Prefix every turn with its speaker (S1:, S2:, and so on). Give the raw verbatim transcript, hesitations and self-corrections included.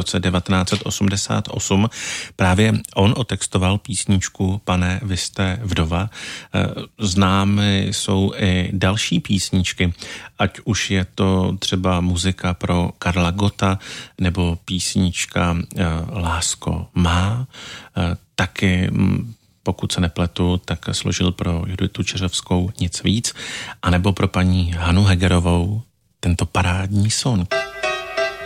S1: roce devatenáct set osmdesát osm. Právě on otextoval písničku Pane, vy jste vdova. Známy jsou i další písničky, ať už je to třeba muzika pro Karla Gotta nebo písnička Lásko má, taky, pokud se nepletu, tak složil pro Juditu Čeřovskou Nic víc, anebo pro paní Hanu Hegerovou tento parádní song.